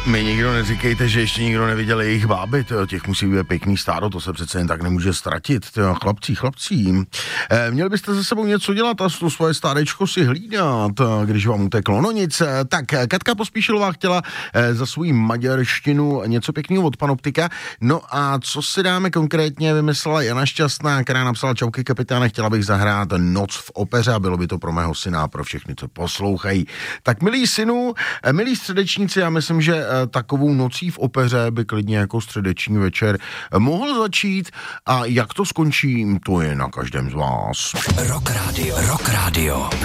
Mi nikdo neříkejte, že ještě nikdo neviděl jejich báby, těch musí být pěkný stádo, to se přece jen tak nemůže ztratit, chlapcí. Měli byste se sebou něco dělat a to svoje stádečko si hlídat, když vám uteklo. No nic, tak Katka Pospíšilová chtěla za svou maďarštinu něco pěkného od Panoptika, no a co si dáme konkrétně, vymyslela Jana Šťastná, která napsala: čauky kapitáne, chtěla bych zahrát Noc v opeře a bylo by to pro mého syna a pro všechny, co poslouchají. Tak milí synu, milí středečníci, já myslím, že takovou nocí v opeře by klidně jako středeční večer mohl začít a jak to skončí, to je na každém z vás. Rock Radio